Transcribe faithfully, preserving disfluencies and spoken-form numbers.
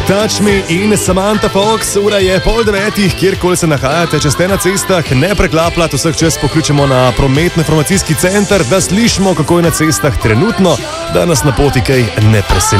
Touch Me in Samantha Fox, ura je pol devetih, kjerkoli se nahajate, če ste na cestah, ne preklapljate, vseh čas pokličemo na prometno-informacijski center, da slišimo, kako je na cestah trenutno, da nas na poti kaj ne preseneti.